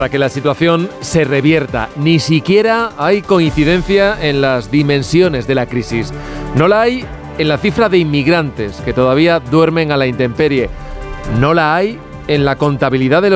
para que la situación se revierta. Ni siquiera hay coincidencia en las dimensiones de la crisis. No la hay en la cifra de inmigrantes que todavía duermen a la intemperie. No la hay en la contabilidad de